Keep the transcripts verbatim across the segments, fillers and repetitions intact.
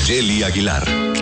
Nayeli Aguilar.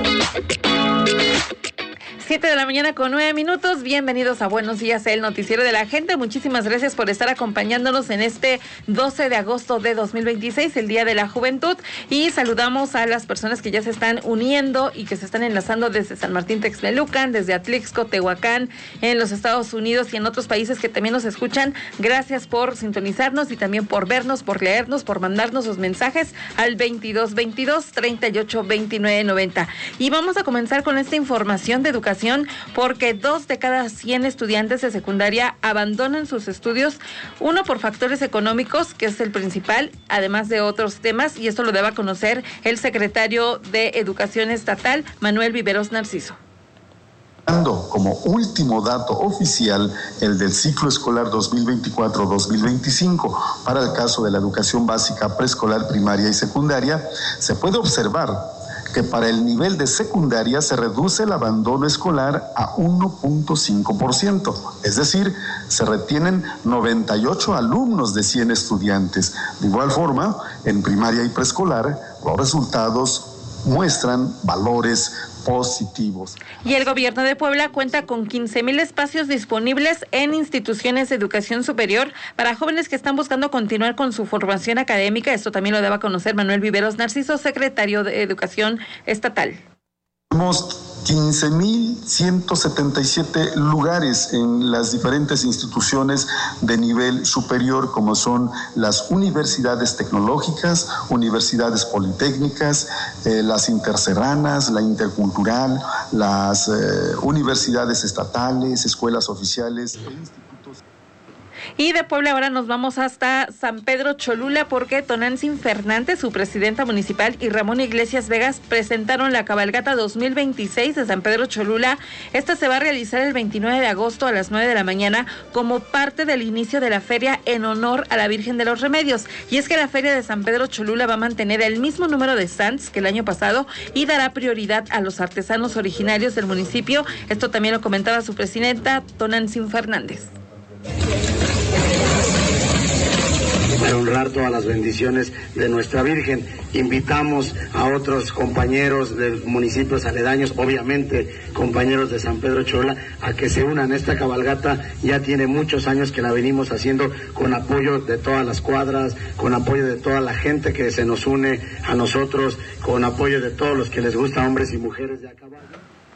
Siete de la mañana con nueve minutos. Bienvenidos a Buenos Días, el noticiero de la gente. Muchísimas gracias por estar acompañándonos en este doce de agosto de dos mil veintiséis, el Día de la Juventud. Y saludamos a las personas que ya se están uniendo y que se están enlazando desde San Martín Texmelucan, desde Atlixco, Tehuacán, en los Estados Unidos y en otros países que también nos escuchan. Gracias por sintonizarnos y también por vernos, por leernos, por mandarnos sus mensajes al veintidós veintidós, treinta y ocho, veintinueve, noventa. Y vamos a comenzar con esta información de educación, porque dos de cada cien estudiantes de secundaria abandonan sus estudios, uno por factores económicos, que es el principal, además de otros temas, y esto lo debe conocer el secretario de Educación Estatal, Manuel Viveros Narciso. Como último dato oficial, el del ciclo escolar dos mil veinticuatro dos mil veinticinco, para el caso de la educación básica, preescolar, primaria y secundaria, se puede observar que para el nivel de secundaria se reduce el abandono escolar a uno punto cinco por ciento, es decir, se retienen noventa y ocho alumnos de cien estudiantes. De igual forma, en primaria y preescolar, los resultados muestran valores positivos. Y el gobierno de Puebla cuenta con quince mil espacios disponibles en instituciones de educación superior para jóvenes que están buscando continuar con su formación académica. Esto también lo daba a conocer Manuel Viveros Narciso, secretario de Educación Estatal. Tenemos quince mil ciento setenta y siete lugares en las diferentes instituciones de nivel superior, como son las universidades tecnológicas, universidades politécnicas, eh, las interserranas, la intercultural, las eh, universidades estatales, escuelas oficiales e institutos. Y de Puebla ahora nos vamos hasta San Pedro Cholula, porque Tonantzin Fernández, su presidenta municipal, y Ramón Iglesias Vegas presentaron la cabalgata dos mil veintiséis de San Pedro Cholula. Esta se va a realizar el veintinueve de agosto a las nueve de la mañana como parte del inicio de la feria en honor a la Virgen de los Remedios. Y es que la feria de San Pedro Cholula va a mantener el mismo número de stands que el año pasado y dará prioridad a los artesanos originarios del municipio. Esto también lo comentaba su presidenta, Tonantzin Fernández. Para honrar todas las bendiciones de nuestra Virgen, invitamos a otros compañeros de municipios aledaños, obviamente compañeros de San Pedro Cholula, a que se unan. Esta cabalgata ya tiene muchos años que la venimos haciendo con apoyo de todas las cuadras, con apoyo de toda la gente que se nos une a nosotros, con apoyo de todos los que les gusta, hombres y mujeres de a caballo.